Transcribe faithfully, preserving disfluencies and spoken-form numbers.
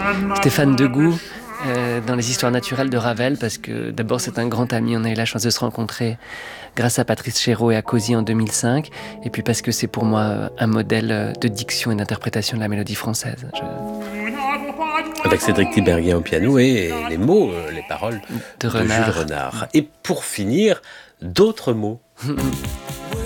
Stéphane Degout, euh, dans les histoires naturelles de Ravel, parce que d'abord c'est un grand ami, on a eu la chance de se rencontrer grâce à Patrice Chéreau et à Cosy en deux mille cinq, et puis parce que c'est pour moi un modèle de diction et d'interprétation de la mélodie française. Je... Avec Cédric Tiberghien au piano et les mots, les paroles de, de Jules Renard. Et pour finir, d'autres mots.